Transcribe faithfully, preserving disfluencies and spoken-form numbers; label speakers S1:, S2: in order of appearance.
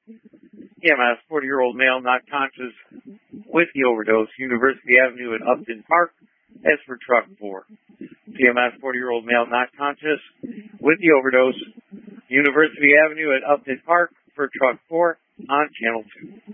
S1: E M S, forty-year-old male not conscious with the overdose, University Avenue at Upton Park. As for truck four. E M S, forty-year-old male not conscious with the overdose, University Avenue at Upton Park for truck four on channel two.